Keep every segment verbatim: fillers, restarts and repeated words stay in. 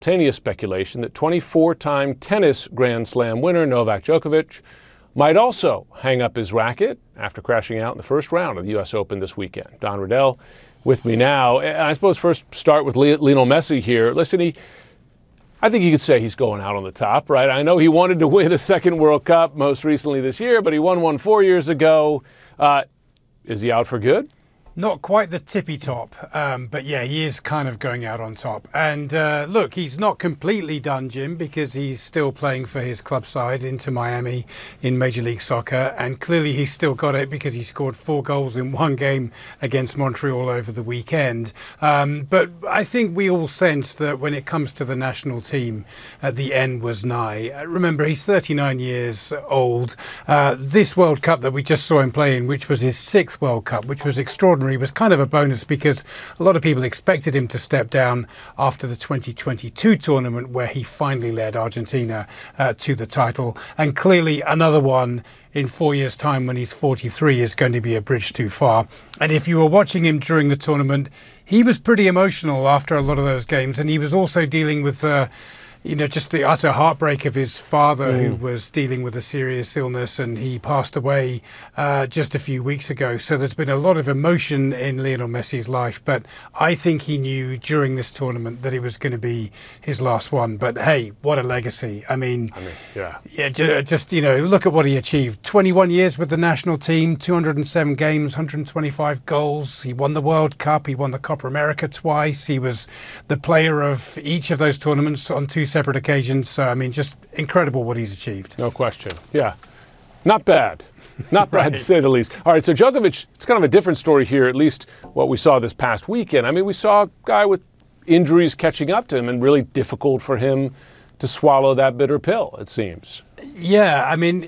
simultaneous speculation that twenty-four-time tennis Grand Slam winner Novak Djokovic might also hang up his racket after crashing out in the first round of the U S Open this weekend. Don Riddell with me now. And I suppose first start with Lionel Messi here. Listen, he, I think you could say he's going out on the top, right? I know he wanted to win a second World Cup most recently this year, but he won one four years ago. Uh, is he out for good? Not quite the tippy top, um, but yeah, he is kind of going out on top. And uh, look, he's not completely done, Jim, because he's still playing for his club side, Inter Miami, in Major League Soccer. And clearly he's still got it because he scored four goals in one game against Montreal over the weekend. Um, but I think we all sense that when it comes to the national team, uh, the end was nigh. Uh, remember, he's thirty-nine years old. Uh, this World Cup that we just saw him play in, which was his sixth World Cup, which was extraordinary, was kind of a bonus because a lot of people expected him to step down after the twenty twenty-two tournament where he finally led Argentina uh, to the title. And clearly another one in four years' time when he's forty-three is going to be a bridge too far. And if you were watching him during the tournament, he was pretty emotional after a lot of those games. And he was also dealing with uh, you know, just the utter heartbreak of his father, mm. who was dealing with a serious illness, and he passed away uh, just a few weeks ago. So there's been a lot of emotion in Lionel Messi's life, but I think he knew during this tournament that it was going to be his last one. But hey, what a legacy. I mean, I mean yeah. yeah, just, you know, look at what he achieved. twenty-one years with the national team, two hundred seven games, one hundred twenty-five goals. He won the World Cup. He won the Copa America twice. He was the player of each of those tournaments on two separate occasions. So, I mean, just incredible what he's achieved. No question. Yeah. Not bad. Not bad, Right. to say the least. All right, so Djokovic, it's kind of a different story here, at least what we saw this past weekend. I mean, we saw a guy with injuries catching up to him and really difficult for him to swallow that bitter pill, it seems. Yeah, I mean,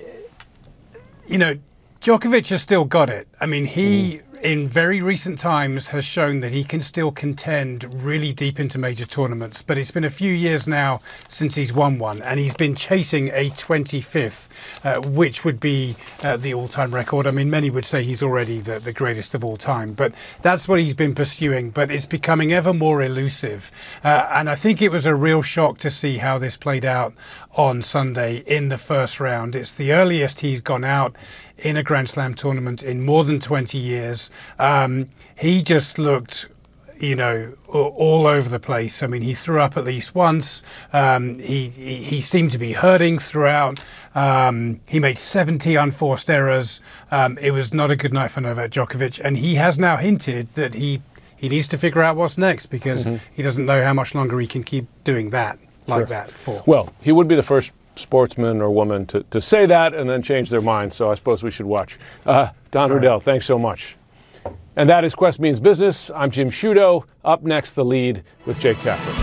you know, Djokovic has still got it. I mean, he... Mm. in very recent times has shown that he can still contend really deep into major tournaments. But it's been a few years now since he's won one, and he's been chasing a twenty-fifth, uh, which would be uh, the all-time record. I mean, many would say he's already the, the greatest of all time, but that's what he's been pursuing. But it's becoming ever more elusive. Uh, and I think it was a real shock to see how this played out on Sunday in the first round. It's the earliest he's gone out in a Grand Slam tournament in more than twenty years. Um, he just looked, you know, all over the place. I mean, he threw up at least once. Um, he, he he seemed to be hurting throughout. Um, he made seventy unforced errors. Um, it was not a good night for Novak Djokovic, and he has now hinted that he, he needs to figure out what's next because mm-hmm. he doesn't know how much longer he can keep doing that like sure. that for. Well, he would be the first sportsman or woman to, to say that and then change their mind, so I suppose we should watch. Uh, Don All Riddell, right. thanks so much. And that is Quest Means Business. I'm Jim Sciutto. Up next, The Lead with Jake Tapper.